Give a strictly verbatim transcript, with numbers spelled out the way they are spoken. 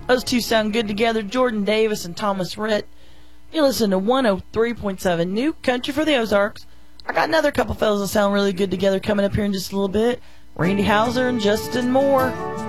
Those two sound good together, Jordan Davis and Thomas Rhett. You listen to one oh three point seven New Country for the Ozarks. I got another couple fellas that sound really good together coming up here in just a little bit. Randy Houser and Justin Moore.